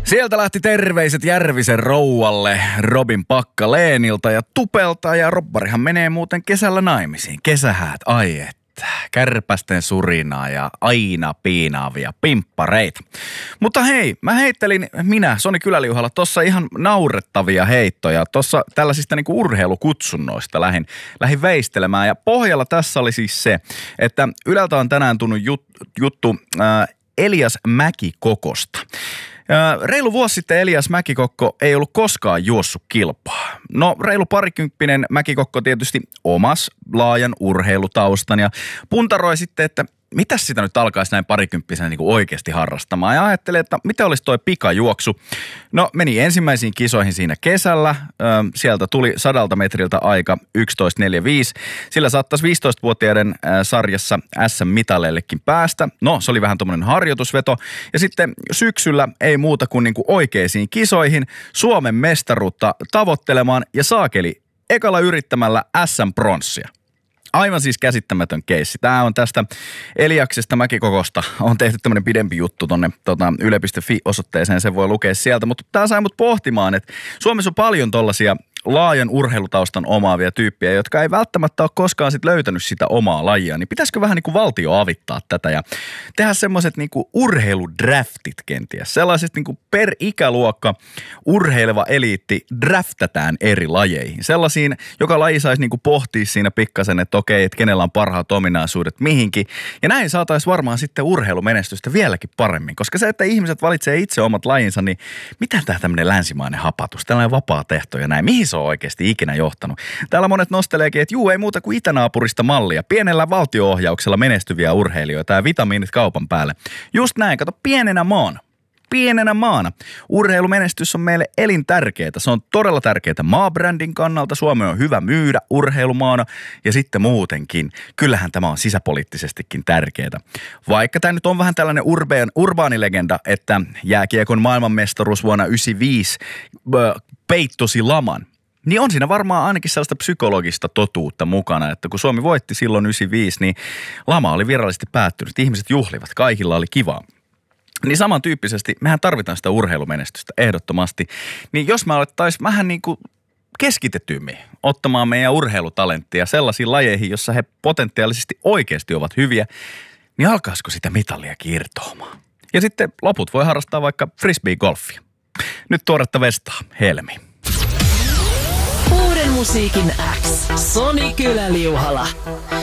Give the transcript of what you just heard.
Sieltä lähti terveiset Järvisen rouvalle Robin Packalenilta ja Tupelta, ja Robbarihan menee muuten kesällä naimisiin. Kesähäät, ai että, kärpästen surinaa ja aina piinaavia pimppareita. Mutta hei, minä Soni Kyläliuhalla tossa ihan naurettavia heittoja. Tossa tällaisista niinku urheilukutsunnoista lähin veistelemään, ja pohjalla tässä oli siis se, että Yleltä on tänään tullut juttu Elias Mäkikokosta. Reilu vuosi sitten Elias Mäkikokko ei ollut koskaan juossut kilpaa. No, reilu parikymppinen Mäkikokko tietysti omas laajan urheilutaustan ja puntaroi sitten, että mitäs sitä nyt alkaisi näin parikymppisenä niin kuin oikeasti harrastamaan. Ja ajattelin, että mitä olisi toi pikajuoksu. No, meni ensimmäisiin kisoihin siinä kesällä. Sieltä tuli 100 metriltä aika 11.45. Sillä saattaisi 15-vuotiaiden sarjassa SM-mitaleillekin päästä. No, se oli vähän tommoinen harjoitusveto. Ja sitten syksyllä ei muuta kuin niinku oikeisiin kisoihin Suomen mestaruutta tavoittelemaan ja saakeli ekalla yrittämällä SM-pronssia. Aivan siis käsittämätön keissi. Tämä on tästä Eliaksesta Mäkikokosta. On tehty tämmöinen pidempi juttu tonne yle.fi-osoitteeseen. Sen voi lukea sieltä. Mutta tämä sai mut pohtimaan, että Suomessa on paljon tollaisia laajan urheilutaustan omaavia tyyppiä, jotka ei välttämättä ole koskaan sit löytänyt sitä omaa lajia. Niin pitäisikö vähän niin kuin valtio avittaa tätä ja tehdä semmoiset niin kuin urheiludraftit kenties. Sellaiset niin kuin per ikäluokka urheileva eliitti draftataan eri lajeihin. Sellaisiin, joka laji saisi niin kuin pohtia siinä pikkasen, että okei, että kenellä on parhaat ominaisuudet mihinkin. Ja näin saataisiin varmaan sitten urheilumenestystä vieläkin paremmin. Koska se, että ihmiset valitsee itse omat lajinsa, niin mitä tämä tämmöinen länsimainen hapatus, tällainen vapaa tehto ja näin, mihin se on oikeasti ikinä johtanut? Täällä monet nosteleekin, että ei muuta kuin itänaapurista mallia. Pienellä valtio-ohjauksella menestyviä urheilijoita ja vitamiinit kaupan päälle. Just näin, kato, pienenä maana. Urheilumenestys on meille elintärkeää. Se on todella tärkeää maabrändin kannalta. Suomi on hyvä myydä urheilumaana ja sitten muutenkin. Kyllähän tämä on sisäpoliittisestikin tärkeää. Vaikka tämä nyt on vähän tällainen urbaanilegenda, että jääkiekon maailmanmestaruus vuonna 1995 peittosi laman. Niin on siinä varmaan ainakin sellaista psykologista totuutta mukana, että kun Suomi voitti silloin 1995, niin lama oli virallisesti päättynyt. Ihmiset juhlivat, kaikilla oli kivaa. Niin samantyyppisesti mehän tarvitaan sitä urheilumenestystä ehdottomasti. Niin jos me alettaisiin vähän niin kuin keskitetymmin ottamaan meidän urheilutalenttia sellaisiin lajeihin, jossa he potentiaalisesti oikeasti ovat hyviä, niin alkaisiko sitä mitalia irtoamaan? Ja sitten loput voi harrastaa vaikka frisbee-golfia. Nyt tuoretta vestaa, Helmi. Uuden musiikin X. Soni Kyläliuhala.